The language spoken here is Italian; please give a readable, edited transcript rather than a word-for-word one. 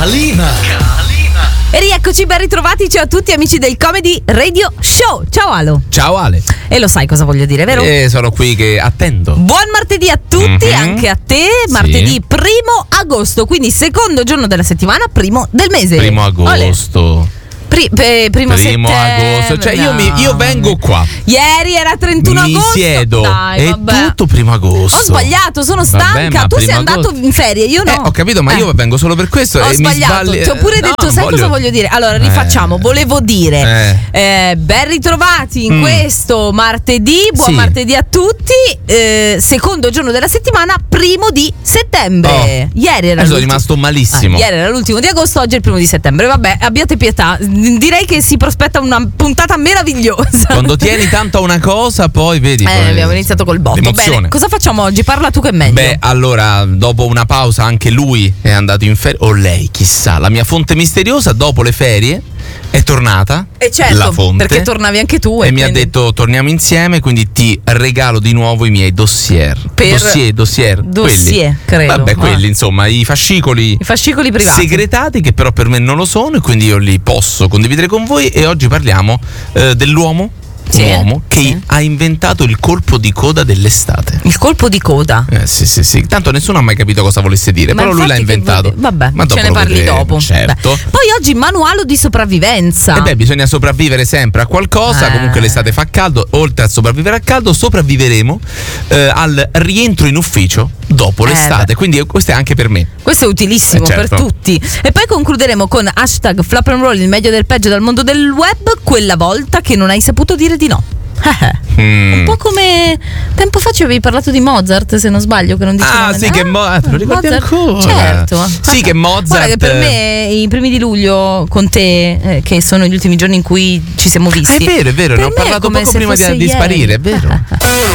E rieccoci, ben ritrovati, ciao a tutti amici del Comedy Radio Show. Ciao Ale. Ciao Ale. E lo sai cosa voglio dire, vero? Sono qui che attendo. Buon martedì a tutti, anche a te. Martedì 1° agosto, quindi secondo giorno della settimana, primo del mese. 1° agosto. Primo agosto, cioè io vengo qua. Ieri era 31 mi agosto. Siedo, dai, è vabbè. tutto 1° agosto. Ho sbagliato, sono stanca. Tu sei andato in ferie, io no. Ho capito, ma io vengo solo per questo. Ho e sbagliato. Ti ho pure detto, sai cosa voglio dire? Allora, rifacciamo. Volevo dire, ben ritrovati in questo martedì. Buon martedì a tutti. Secondo giorno della settimana, 1° di settembre. Ieri era sono rimasto malissimo. Ieri era l'1° di agosto, oggi è il 1° di settembre. Vabbè, abbiate pietà. Direi che si prospetta una puntata meravigliosa. Quando tieni tanto a una cosa, poi vedi. Abbiamo iniziato col botto. L'emozione. Bene, cosa facciamo oggi? Parla tu che è meglio. Beh, allora, dopo una pausa anche lui è andato in ferie. O lei, chissà. La mia fonte misteriosa, dopo le ferie, è tornata. E certo, la fonte, perché tornavi anche tu. E mi ha detto torniamo insieme, quindi ti regalo di nuovo i miei dossier. Dossier, credo. Vabbè, quelli insomma, i fascicoli privati segretati, che però per me non lo sono, e quindi io li posso condividere con voi. E oggi parliamo dell'uomo. Un uomo che ha inventato il colpo di coda dell'estate. Il colpo di coda? Sì. Tanto nessuno ha mai capito cosa volesse dire, però lui l'ha inventato. Vabbè, ma ce ne parli dopo. Certo. Beh. Poi oggi manuale di sopravvivenza. Bisogna sopravvivere sempre a qualcosa. Comunque l'estate fa caldo. Oltre a sopravvivere al caldo, sopravviveremo al rientro in ufficio dopo l'estate. Quindi questo è anche per me. Questo è utilissimo per tutti. E poi concluderemo con hashtag Flap and Roll, il meglio del peggio dal mondo del web. Quella volta che non hai saputo dire di no. Un po' come tempo fa ci avevi parlato di Mozart, se non sbaglio, che non dicevi. Che Mozart, lo ricordi ancora? Certo. Sì, che Mozart. Guarda che per me i primi di luglio con te, che sono gli ultimi giorni in cui ci siamo visti. È vero, ne ho parlato poco prima di sparire, è vero.